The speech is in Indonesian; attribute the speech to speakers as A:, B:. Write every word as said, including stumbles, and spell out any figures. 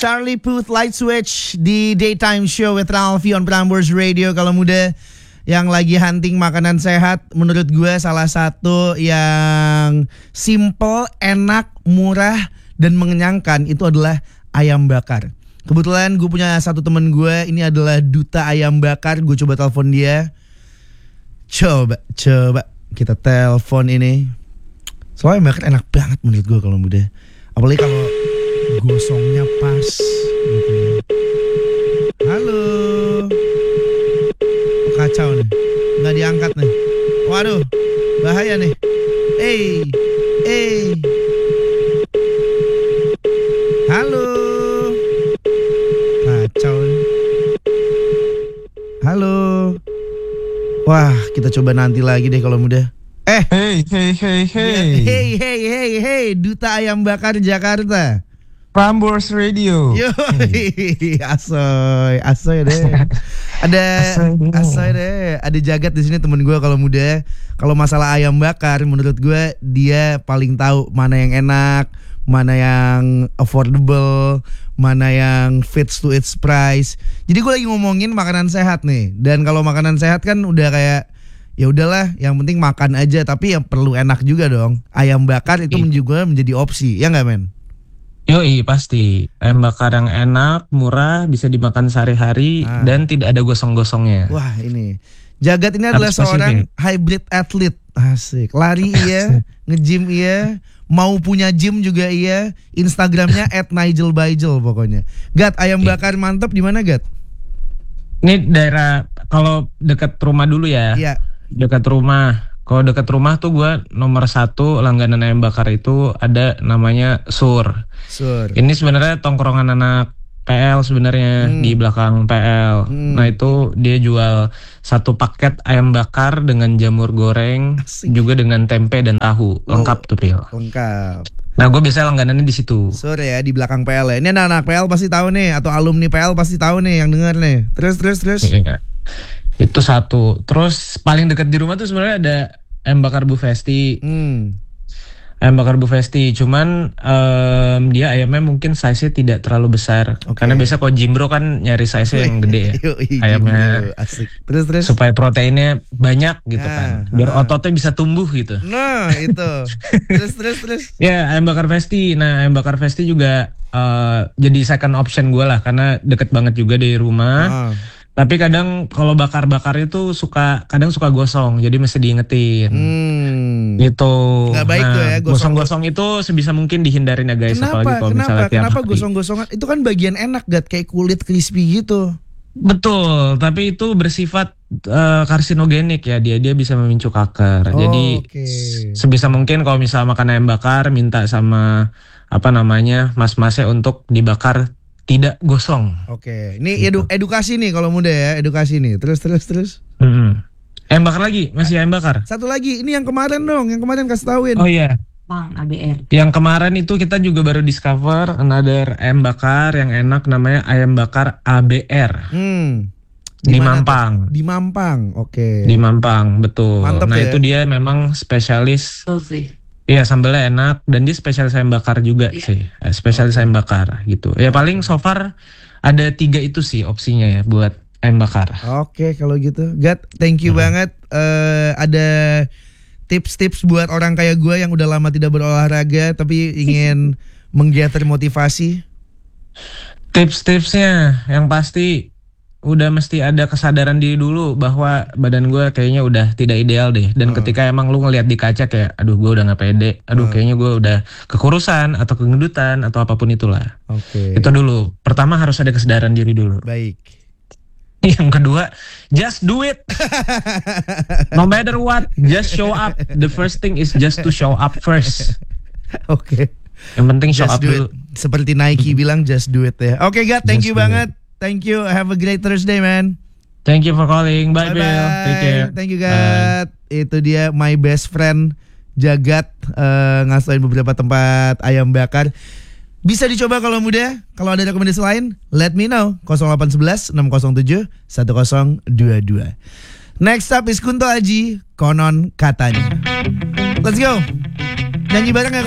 A: Charlie Puth Light Switch di Daytime Show with Ralphie on Prambors Radio. Kalau muda yang lagi hunting makanan sehat, menurut gue salah satu yang simple, enak, murah, dan mengenyangkan itu adalah ayam bakar. Kebetulan gue punya satu temen gue, ini adalah duta ayam bakar. Gue coba telepon dia. Coba, coba kita telepon ini. Soalnya ayam bakar enak banget menurut gue kalau muda. Apalagi kalau gosongnya pas gitu. Halo. Oh, kacau nih, nggak diangkat nih. Waduh, bahaya nih. Eh, eh. Halo. Kacau nih. Halo. Wah, kita coba nanti lagi deh kalau muda. Eh,
B: hey, hey, hey, hey,
A: hey, hey, hey, hey, duta ayam bakar Jakarta.
B: Prambors Radio.
A: Yo, asoy, asoy deh. Ada, asoy deh. Ada Jagat di sini temen gue kalau muda. Kalau masalah ayam bakar, menurut gue dia paling tahu mana yang enak, mana yang affordable, mana yang fits to its price. Jadi gue lagi ngomongin makanan sehat nih. Dan kalau makanan sehat kan udah kayak ya udahlah, yang penting makan aja, tapi yang perlu enak juga dong. Ayam bakar itu juga menjadi opsi, ya nggak men?
B: Yoi, pasti. Ayam bakar yang enak, murah, bisa dimakan sehari-hari, ah. dan tidak ada gosong-gosongnya.
A: Wah ini, Jagat ini adalah
B: Harus
A: seorang
B: spesifik.
A: hybrid athlete. Asik, lari iya, nge-gym iya, mau punya gym juga iya. Instagramnya at Nigel Bygel pokoknya. Gat, ayam bakar mantap di mana Gat?
B: Ini daerah, kalau dekat rumah dulu ya.
A: Iya.
B: Dekat rumah. Kalau dekat rumah tuh gue nomor satu langganan ayam bakar itu ada namanya Sur.
A: Sur.
B: Ini sebenarnya tongkrongan anak P L sebenarnya, hmm. di belakang P L. Hmm. Nah itu dia jual satu paket ayam bakar dengan jamur goreng, asik. Juga dengan tempe dan tahu, oh, lengkap tuh Pil.
A: Lengkap.
B: Nah gue biasanya langganannya di situ.
A: Sore ya, di belakang P L ya. Ini anak-anak P L pasti tahu nih, atau alumni P L pasti tahu nih yang denger nih. Terus terus terus.
B: Iya. Itu satu. Terus paling dekat di rumah tuh sebenarnya ada ayam bakar Bu Festi. Hmm. Ayam bakar Bu Festi. Cuman um, dia ayamnya mungkin size-nya tidak terlalu besar. Okay. Karena biasa kalau Jimbro kan nyari size-nya yang gede ya. Ayamnya
A: asik. Terus terus.
B: Supaya proteinnya banyak gitu ah, kan. Biar ah. ototnya bisa tumbuh gitu.
A: Nah itu. terus terus terus.
B: Ya ayam bakar Festi. Nah ayam bakar Festi juga uh, jadi second option gue lah. Karena deket banget juga dari rumah. Ah. Tapi kadang kalau bakar-bakar itu suka kadang suka gosong, jadi mesti diingetin. Hmm. Gitu.
A: Gak baik
B: nah,
A: tuh ya gosong.
B: Gosong-gosong itu sebisa mungkin dihindarin ya guys.
A: Kenapa?
B: Apalagi kalau
A: kenapa?
B: misalnya tiap
A: Kenapa
B: hari.
A: gosong-gosongan? Itu kan bagian enak Gat, kayak kulit crispy gitu.
B: Betul, tapi itu bersifat uh, karsinogenik ya, dia dia bisa memicu kanker. Oh, jadi okay. sebisa mungkin kalau misalnya makan ayam bakar minta sama apa namanya mas-masnya untuk dibakar tidak gosong.
A: Oke, ini edu- edukasi nih kalau muda ya, edukasi nih. Terus terus terus.
B: Hmm. Ayam bakar lagi, masih ayam bakar.
A: Satu lagi, ini yang kemarin dong, yang kemarin kasih tauin.
B: Oh iya.
C: Bang, A B R.
B: Yang kemarin itu kita juga baru discover another ayam bakar yang enak namanya ayam bakar A B R. Hmm. Di Mampang.
A: Tuh? Di Mampang, oke. Okay.
B: Di Mampang, betul.
A: Mantep
B: nah
A: ya?
B: Itu dia memang spesialis.
C: Oh, sih.
B: Iya sambelnya enak dan dia spesialis ayam bakar juga yeah. sih, spesialis ayam bakar gitu. Ya paling so far ada tiga itu sih opsinya ya buat ayam bakar.
A: Oke kalau gitu, Gat, thank you hmm. banget. Uh, ada tips-tips buat orang kayak gue yang udah lama tidak berolahraga tapi ingin menggather motivasi.
B: Tips-tipsnya yang pasti udah mesti ada kesadaran diri dulu bahwa badan gue kayaknya udah tidak ideal deh. Dan oh. ketika emang lu ngelihat di kaca kayak aduh gue udah gak pede, aduh oh. kayaknya gue udah kekurusan atau kegendutan atau apapun itulah. Oke. Okay. Itu dulu. Pertama harus ada kesadaran diri dulu.
A: Baik.
B: Yang kedua, just do it. No matter what, just show up. The first thing is just to show up first.
A: Oke. Okay.
B: Yang penting show
A: just
B: up dulu.
A: It. Seperti Nike bilang just do it ya. Oke okay, Gat, thank just you banget. It. Thank you. Have a great Thursday, man.
B: Thank you for calling. Bye,
A: bye,
B: Bill.
A: bye.
B: Take care.
A: Thank you, Gat. Itu dia my best friend Jagat uh, ngasuhin beberapa tempat ayam bakar. Bisa dicoba kalau muda. Kalau ada rekomendasi lain, let me know. nol delapan satu satu enam nol tujuh satu nol dua dua. Next up is Kunto Aji, Konon Katanya. Let's go. Nyanyi bareng ya.